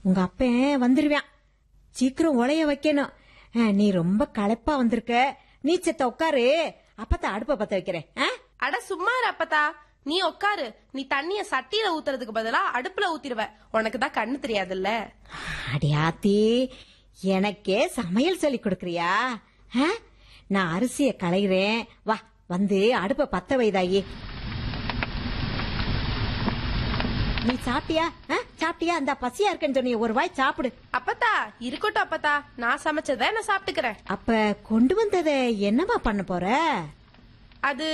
உங்க அப்பன் வந்துருவான். சீக்கிரம் உலைய வைக்கணும். நீ ரொம்ப களைப்பா வந்திருக்க. நீ செத்த உட்காரு, அப்பத்தா அடுப்ப பத்த வைக்கிறேன். அட சும்மா இரு அப்பத்தா, நீ உட்காரு. நீ தண்ணிய சட்டியில ஊத்துறதுக்கு பதிலா அடுப்புல ஊத்திடுவ. உனக்குதான் கண்ணு தெரியாதுல்ல. அடியாத்தி, எனக்கே சமையல் சொல்லி கொடுக்கறியா? நான் அரிசிய களைகிறேன். வா, வந்து அடுப்ப பத்த வைதாயி. நீ சாப்பிட்டியா? சாப்பிட்டியா? அந்த பசியா இருக்குன்னு சொன்னிய, ஒரு வாய் சாப்பிடு. அப்பத்தா இருக்கட்டும் அப்பத்தா, நான் சமைச்சத நான் சாப்பிட்டுக்கிறேன். அப்ப கொண்டு வந்தத என்னமா பண்ண போற? அது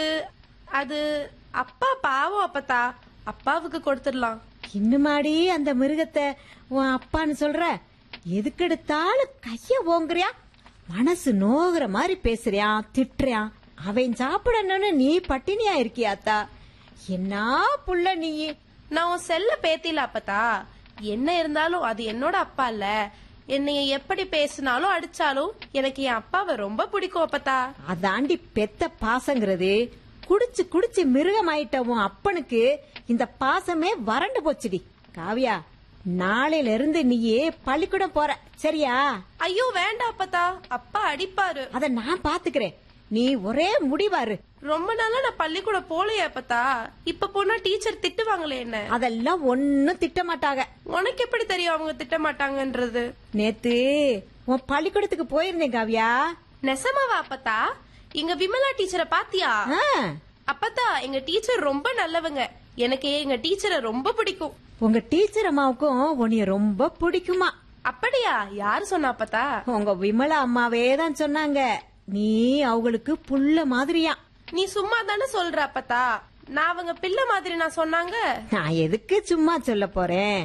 அது அப்பா பாவம் அப்பத்தா, அப்பாவுக்கு கொடுத்துடலாம். இன்னுமாடி அந்த மிருகத்தை உன் அப்பான்னு சொல்ற? எதுக்கெடுத்தாலும் கைய ஓங்குறியா? மனசு நோகுற மாதிரி பேசுறியான், திட்டுறியான். அவன் சாப்பிடணும்னு நீ பட்டினியா இருக்கியாத்தா? என்ன புள்ள நீ? நான் உன் செல்ல பேத்தில அப்பத்தா. என்ன இருந்தாலும் அது என்னோட அப்பா இல்ல. என்னைய எப்படி பேசினாலும் அடிச்சாலும் எனக்கு என் அப்பாவை ரொம்ப பிடிக்கும் அப்பத்தா. அதாண்டி பெத்த பாசங்கிறது. குடிச்சு குடிச்சு மிருகமாயிட்ட உன் அப்பனுக்கு இந்த பாசமே வறண்டு போச்சுடி. காவியா, நாளையில இருந்து நீயே பள்ளிக்கூடம் போற, சரியா? ஐயோ வேண்டாம் அப்பத்தா, அப்பா அடிப்பாரு. அத நான் பாத்துக்கிறேன், நீ ஒரே முடிவாரு. ரொம்ப நாளா நான் பள்ளிக்கூடம் போலையே அப்பத்தா. இப்ப போனா டீச்சர் திட்டுவாங்களே என்ன? அதெல்லாம் ஒன்னும் திட்ட மாட்டாங்க. உனக்கு எப்படி தெரியும் அவங்க திட்ட மாட்டாங்கன்றது? நேத்து உன் பள்ளிக்கூடத்துக்கு போயிருந்தேன் காவியா. நெசமாவா அப்பத்தா? எங்க விமலா டீச்சரை பாத்தியா? அப்பத்தா எங்க டீச்சர் ரொம்ப நல்லவங்க. எனக்கு எங்க டீச்சரை ரொம்ப பிடிக்கும். உங்க டீச்சர் அம்மாவுக்கும் உன்னைய ரொம்ப பிடிக்குமா? அப்படியா? யாரு சொன்னா அப்பத்தா? உங்க விமலா அம்மாவே தான் சொன்னாங்க. நீ அவங்களுக்கு புள்ள மாதிரியா. நீ சும்மா தானே சொல்ற அப்பத்தா. நான் அவங்க பிள்ளை மாதிரி நான் சொன்னாங்க. நான் எதுக்கு சும்மா சொல்ல போறேன்?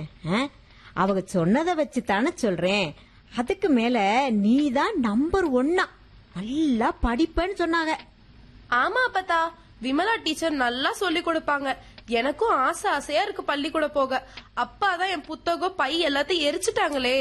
அவங்க சொன்னதை வச்சு தானே சொல்றேன். அதுக்கு மேல நீ தான் நம்பர் 1 நல்லா படிப்பேன்னு சொன்னாங்க. ஆமா அப்பத்தா, விமலா டீச்சர் நல்லா சொல்லி கொடுப்பாங்க. எனக்கும் ஆசை ஆசையா இருக்கு பள்ளிக்கூடம் போக. அப்பா தான் என் புத்தகம் பை எல்லாத்தையும் எரிச்சுட்டாங்களே.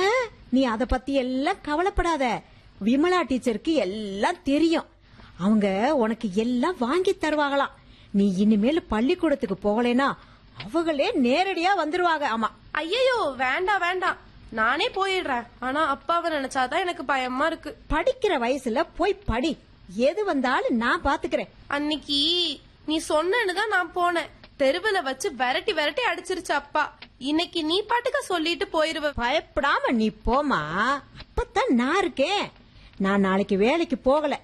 நீ அத பத்தி எல்லாம் கவலைப்படாத. விமலா டீச்சருக்கு எல்லாம் தெரியும். அவங்க உனக்கு எல்லாம் வாங்கி தருவாங்களாம். நீ இனிமேல் பள்ளிக்கூடத்துக்கு போகலனா அவங்களே நேரடியா வந்துருவாங்க. ஆமா. ஐயோ வேண்டாம் வேண்டாம், நானே போயிடுறேன். ஆனா அப்பாவை நினைச்சாதான் எனக்கு பயமா இருக்கு. படிக்கிற வயசுல போய் படி, எது வந்தாலும் நான் பாத்துக்கிறேன். அன்னைக்கு நீ சொன்னேன்னு தான் நான் போனேன். தெருவுல வச்சு விரட்டி விரட்டி அடிச்சிருச்சு அப்பா. இன்னைக்கு நீ பாட்டுக்க சொல்லிட்டு போயிருவ. பயப்படாம நீ போமா, அப்பதான் நான் இருக்கேன். நான் நாளைக்கு வேலைக்கு போகல,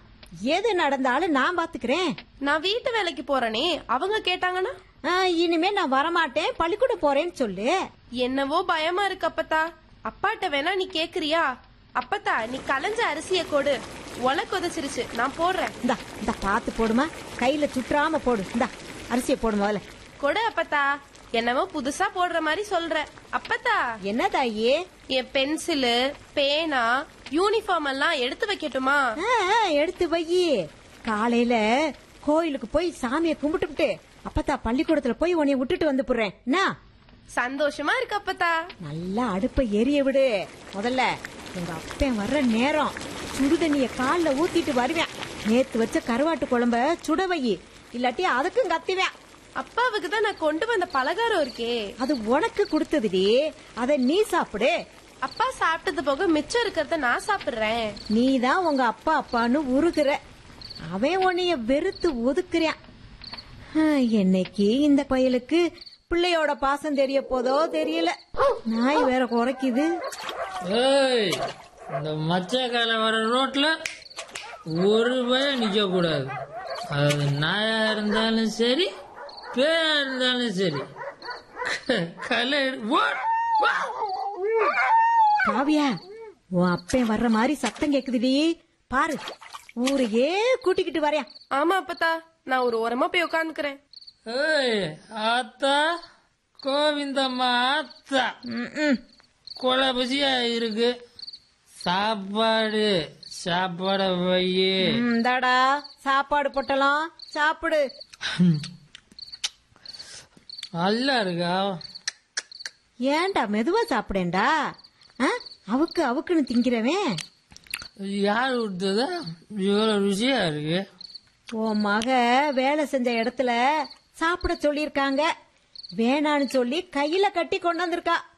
எது நடந்தாலும் நான் பாத்துக்கிறேன். நான் வீட்டு வேலைக்கு போறேனே, அவங்க கேட்டாங்கன்னா இனிமே நான் வரமாட்டேன், பள்ளிக்கூடம் போறேன்னு சொல்லு. என்னவோ பயமா இருக்கு அப்பத்தா. அப்பாட்ட வேணா நீ கேக்குறியா? அப்பத்தா நீ கலைஞ்ச அரிசிய கொடு, ஒலை கொதிச்சிருச்சு, நான் போடுறேன். இந்த பாத்து போடுமா, கையில சுற்றாம போடு. இந்த அரிசிய போடு முதல்ல. கொடு அப்பத்தா. என்னவோ புதுசா போடுற மாதிரி சொல்ற. அப்பத்தா என்ன தாயே? என் பென்சிலு, பேனா, யூனிஃபார்ம் எல்லாம் எடுத்து வைக்கட்டுமா? எடுத்து வை. காலையில கோயிலுக்கு போய் சாமியை கும்பிட்டு அப்பத்தா பள்ளிக்கூடத்துல போய் உன்னை விட்டுட்டு வந்து போடுறேன். சந்தோஷமா இருக்கு அப்பத்தா. நல்லா அடுப்ப எரிய விடு முதல்ல. உங்க அப்பன் வர்ற நேரம் சுடுதண்ணிய கால்ல ஊத்திட்டு வருவேன். நேத்து வச்ச கருவாட்டு குழம்ப சுட வை, இல்லாட்டி அதுக்கும் கத்துவேன். அப்பாவுக்கு தான் நான் கொண்டு வந்த பலகாரம் இருக்கே, அது உனக்கு கொடுத்ததுடி, அத நீ சாப்பிடு. அப்பா சாப்பிட்டது போக மிச்சம் இருக்கிறத நான் சாப்பிடுறேன். நீ தான் உங்க அப்பா அப்பான்னு உருகுற, அவன் உன்னைய வெறுத்து ஒதுக்குறான். என்னைக்கு இந்த பயலுக்கு பிள்ளையோட பாசம் தெரிய போதோ தெரியல. நாய் வேற குறைக்குது. இந்த மச்சக்கால வர ரோட்ல ஒரு பயம் நிக்க கூடாது. அது நாயா இருந்தாலும் சரி, பேயா இருந்தாலும் சரி. காவியா, உன் அப்பன் வர்ற மாதிரி சத்தம் கேக்குதுடி, பாரு. ஊரையே கூட்டிக்கிட்டு வரையா. ஆமா அப்பத்தா, நான் ஒரு ஓரமா போய் உட்காந்துக்கிறேன். ஆத்தா, கோவிந்தம்மா ஆத்தா, கொலை பசியா இருக்கு. சாப்பாடு சாப்பாட வையே. இந்தாடா சாப்பாடு போட்டலாம், சாப்பிடு. நல்லா இருக்கா? ஏன்டா மெதுவா சாப்பிடேன்டா? அவுக்கு அவுக்குன்னு திங்கிறவன் யாரு கொடுத்ததா இவ்வளவு ருசியா இருக்கு? உன் மக வேலை செஞ்ச இடத்துல சாப்பிட சொல்லிருக்காங்க. வேணான்னு சொல்லி கையில கட்டி கொண்டு வந்திருக்கா.